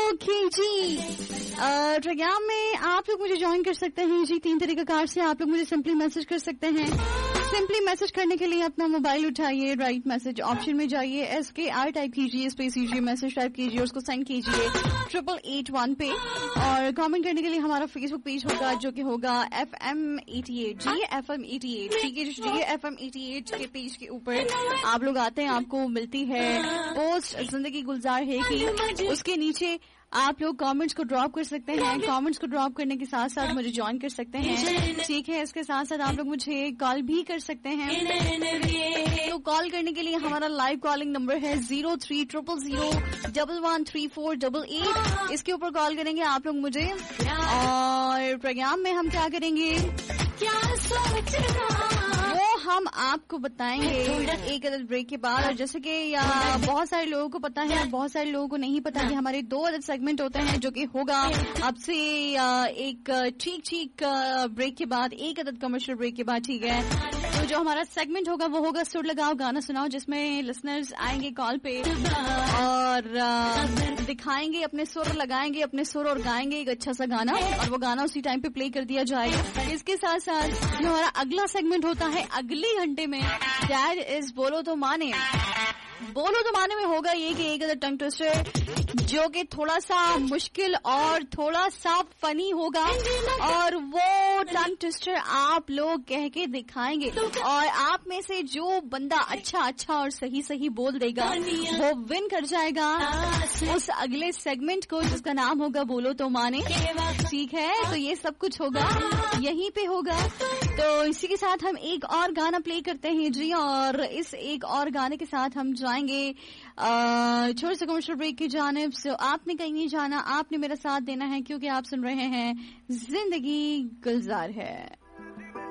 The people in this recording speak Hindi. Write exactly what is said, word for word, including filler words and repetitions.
ओके जी, प्रोग्राम में आप लोग मुझे ज्वाइन कर सकते हैं जी तीन तरीका कार से। आप लोग मुझे सिंपली मैसेज कर सकते हैं। सिंपली मैसेज करने के लिए अपना मोबाइल उठाइए, राइट मैसेज ऑप्शन में जाइए, एस के आर टाइप कीजिए, स्पेस कीजिए, मैसेज टाइप कीजिए, उसको सेंड कीजिए ट्रिपल एट वन पे। और कमेंट करने के लिए हमारा फेसबुक पेज होगा जो कि होगा एफ एम एटी एट जी एफ एम एटी एट ठीक है जी एफ एम एटी एट के पेज के ऊपर आप लोग आते हैं, आपको मिलती है पोस्ट जिंदगी गुलजार है कि उसके नीचे आप लोग कमेंट्स को ड्रॉप कर सकते हैं। कमेंट्स को ड्रॉप करने के साथ साथ मुझे ज्वाइन कर सकते हैं, ठीक है। इसके साथ साथ आप लोग मुझे कॉल भी कर सकते हैं। तो कॉल करने के लिए हमारा लाइव कॉलिंग नंबर है zero three triple zero double one three four double eight. इसके ऊपर कॉल करेंगे आप लोग मुझे, और प्रोग्राम में हम क्या करेंगे वो हम आपको बताएंगे एक अदद ब्रेक के बाद। और जैसे कि बहुत सारे लोगों को पता है, बहुत सारे लोगों को नहीं पता कि हमारे दो अदद सेगमेंट होते हैं, जो कि होगा अब से एक ठीक ठीक ब्रेक के बाद, एक अदद कमर्शियल ब्रेक के बाद, ठीक है। तो जो हमारा सेगमेंट होगा वो होगा सुर लगाओ गाना सुनाओ, जिसमें लिसनर्स आएंगे कॉल पे और दिखाएंगे अपने सुर, लगाएंगे अपने सुर और गाएंगे एक अच्छा सा गाना, और वो गाना उसी टाइम पे प्ले कर दिया जाएगा। इसके साथ साथ जो हमारा अगला सेगमेंट होता है अगले घंटे में, दैट इज बोलो तो माने। बोलो तो माने में होगा ये कि एक टंग ट्विस्टर जो कि थोड़ा सा मुश्किल और थोड़ा सा फनी होगा, और वो टंग ट्विस्टर आप लोग कह के दिखाएंगे, और आप में से जो बंदा अच्छा अच्छा और सही सही बोल देगा वो विन कर जाएगा उस अगले सेगमेंट को, जिसका नाम होगा बोलो तो माने, ठीक है। तो ये सब कुछ होगा यहीं पे होगा। तो इसी के साथ हम एक और गाना प्ले करते हैं जी, और इस एक और गाने के साथ हम जाएंगे छोटे से कमर्शियल ब्रेक की जानिब। सो आपने कहीं नहीं जाना, आपने मेरा साथ देना है, क्योंकि आप सुन रहे हैं जिंदगी गुलजार है।